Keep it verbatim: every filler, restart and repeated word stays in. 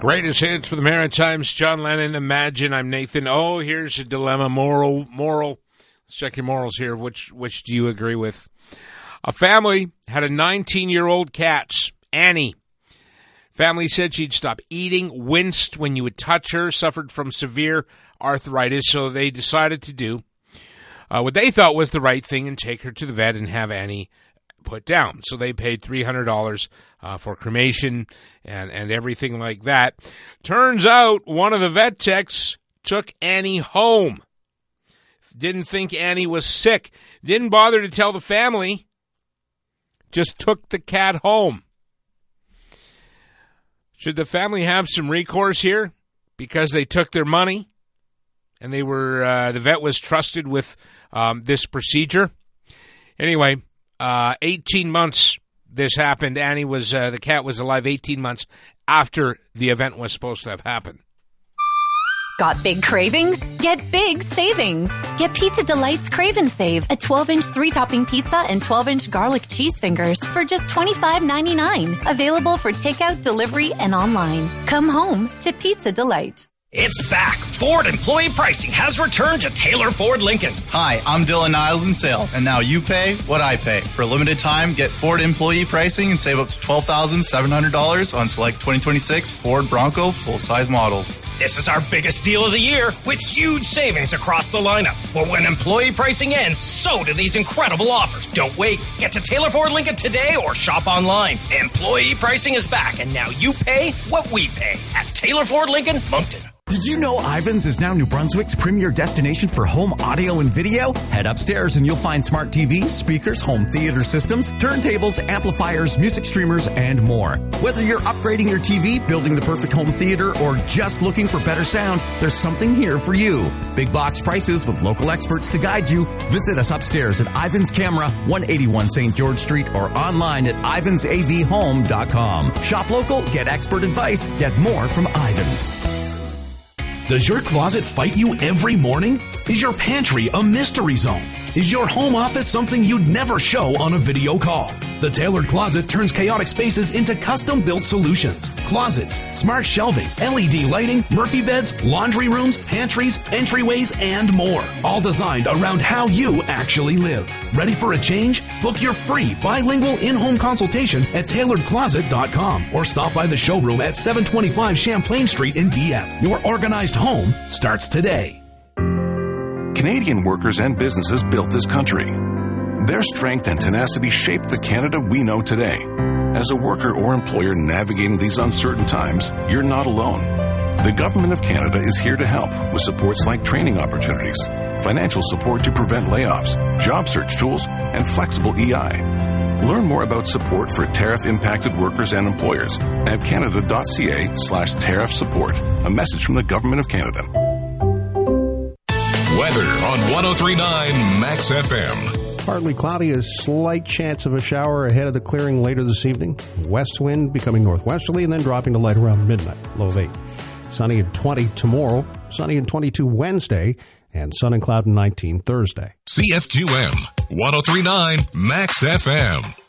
Greatest hits for the Maritimes. John Lennon, Imagine. I'm Nathan. Oh, here's a dilemma. Moral, moral. Let's check your morals here. Which, which do you agree with? A family had a nineteen-year-old cat, Annie. Family said she'd stop eating, winced when you would touch her, suffered from severe arthritis, so they decided to do uh, what they thought was the right thing and take her to the vet and have Annie put down. So they paid three hundred dollars uh, for cremation and, and everything like that. Turns out one of the vet techs took Annie home. Didn't think Annie was sick. Didn't bother to tell the family. Just took the cat home. Should the family have some recourse here because they took their money and they were uh, the vet was trusted with um, this procedure? Anyway, uh, eighteen months this happened. Annie was uh, the cat was alive eighteen months after the event was supposed to have happened. Got big cravings? Get big savings. Get Pizza Delight's Crave and Save, a twelve-inch three-topping pizza and twelve-inch garlic cheese fingers for just twenty-five ninety-nine. Available for takeout, delivery, and online. Come home to Pizza Delight. It's back. Ford employee pricing has returned to Taylor Ford Lincoln. Hi, I'm Dylan Niles in sales, and now you pay what I pay. For a limited time, get Ford employee pricing and save up to twelve thousand seven hundred dollars on select twenty twenty-six Ford Bronco full-size models. This is our biggest deal of the year with huge savings across the lineup. But when employee pricing ends, so do these incredible offers. Don't wait. Get to Taylor Ford Lincoln today or shop online. Employee pricing is back, and now you pay what we pay at Taylor Ford Lincoln, Moncton. Did you know Ivans is now New Brunswick's premier destination for home audio and video? Head upstairs and you'll find smart T Vs, speakers, home theater systems, turntables, amplifiers, music streamers, and more. Whether you're upgrading your T V, building the perfect home theater, or just looking for better sound, there's something here for you. Big box prices with local experts to guide you. Visit us upstairs at Ivans Camera, one eighty-one Saint George Street, or online at ivans a v home dot com. Shop local, get expert advice, get more from Ivans. Does your closet fight you every morning? Is your pantry a mystery zone? Is your home office something you'd never show on a video call? The Tailored Closet turns chaotic spaces into custom-built solutions. Closets, smart shelving, L E D lighting, Murphy beds, laundry rooms, pantries, entryways, and more. All designed around how you actually live. Ready for a change? Book your free bilingual in-home consultation at tailored closet dot com or stop by the showroom at seven twenty-five Champlain Street in D F. Your organized home starts today. Canadian workers and businesses built this country. Their strength and tenacity shaped the Canada we know today. As a worker or employer navigating these uncertain times, you're not alone. The Government of Canada is here to help with supports like training opportunities, financial support to prevent layoffs, job search tools, and flexible E I. Learn more about support for tariff-impacted workers and employers at canada.ca slash tariff support. A message from the Government of Canada. Weather on one oh three point nine Max F M. Partly cloudy, a slight chance of a shower ahead of the clearing later this evening. West wind becoming northwesterly and then dropping to light around midnight, low of eight. Sunny and twenty tomorrow, sunny and twenty-two Wednesday, and sun and cloud and nineteen Thursday. C F Q M one oh three point nine Max F M.